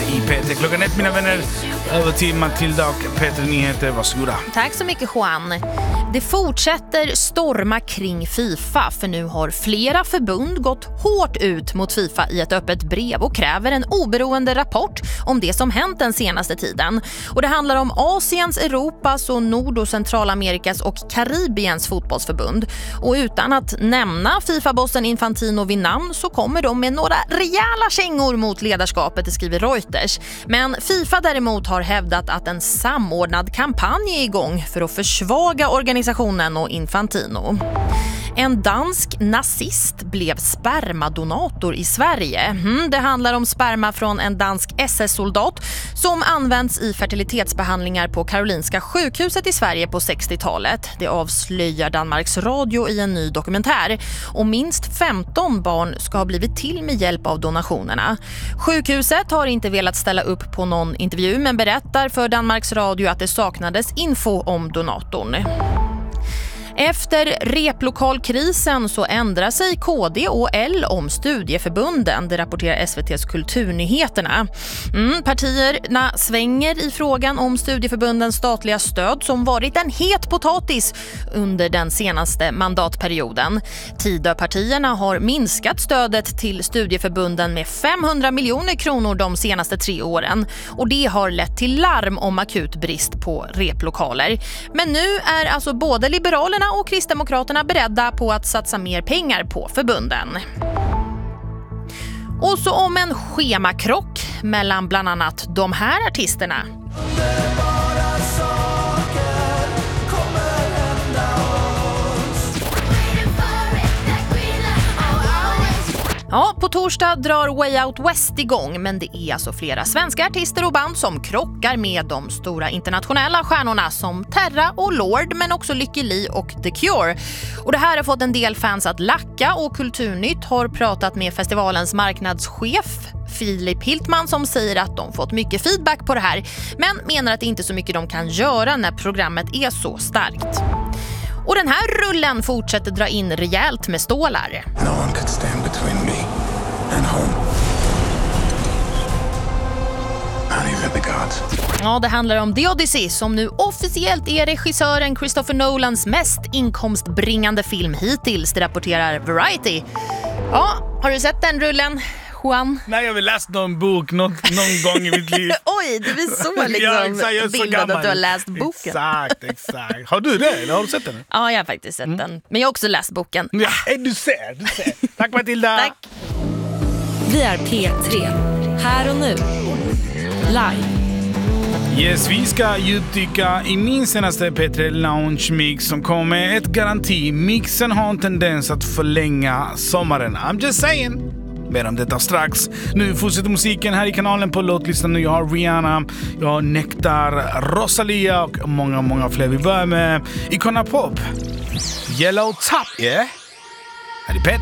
i P3. Klockan 1, mina vänner. Över till Matilda och Peter Nyheter. Varsågoda. Tack så mycket, Juan. Det fortsätter storma kring FIFA, för nu har flera förbund gått hårt ut mot FIFA i ett öppet brev och kräver en oberoende rapport om det som hänt den senaste tiden. Och det handlar om Asiens, Europas och Nord- och Centralamerikas och Karibiens fotbollsförbund. Och utan att nämna FIFA-bossen Infantino vid namn så kommer de med några rejäla kängor mot ledarskapet, det skriver Reuters. Men FIFA däremot har hävdat att en samordnad kampanj är igång för att försvaga organisationen och Infantino. En dansk nazist blev spermadonator i Sverige. Det handlar om sperma från en dansk SS-soldat som används i fertilitetsbehandlingar på Karolinska sjukhuset i Sverige på 60-talet. Det avslöjar Danmarks Radio i en ny dokumentär. Och minst 15 barn ska ha blivit till med hjälp av donationerna. Sjukhuset har inte velat ställa upp på någon intervju men berättar för Danmarks Radio att det saknades info om donatorn. Efter replokalkrisen så ändrar sig KD och L om studieförbunden, det rapporterar SVT:s Kulturnyheterna. Partierna svänger i frågan om studieförbundens statliga stöd som varit en het potatis under den senaste mandatperioden. Tidöpartierna har minskat stödet till studieförbunden med 500 miljoner kronor de senaste 3 åren och det har lett till larm om akut brist på replokaler. Men nu är alltså både Liberalerna och Kristdemokraterna beredda på att satsa mer pengar på förbunden. Och så om en schemakrock mellan bland annat de här artisterna. Ja, på torsdag drar Way Out West igång, men det är alltså flera svenska artister och band som krockar med de stora internationella stjärnorna som Terra och Lord, men också Lykke Li och The Cure. Och det här har fått en del fans att lacka och Kulturnytt har pratat med festivalens marknadschef Filip Hiltman som säger att de fått mycket feedback på det här, men menar att det inte är så mycket de kan göra när programmet är så starkt. Och den här rullen fortsätter dra in rejält med stålar. No one could stand between me and home. Not even the gods. Ja, det handlar om The Odyssey som nu officiellt är regissören Christopher Nolans mest inkomstbringande film hittills, det rapporterar Variety. Ja, har du sett den rullen, Juan? Nej, jag har läst någon bok någon gång i mitt liv. Oj, du är så liksom bildad att du har läst boken. Exakt. Har du det? Eller har du sett den? Ja, jag har faktiskt sett den. Men jag har också läst boken. Ja, du ser. Tack Matilda. Tack. Vi är P3. Här och nu. Live. Yes, vi ska djupdyka i min senaste P3 Lounge Mix som kommer med ett garanti. Mixen har en tendens att förlänga sommaren. I'm just saying. Mer om detta strax. Nu fortsätter musiken här i kanalen på låtlistan. Jag har Rihanna, jag har Nektar, Rosalia och många fler. Vi börjar med Icona Pop. Yellow Top, yeah? Här är P3.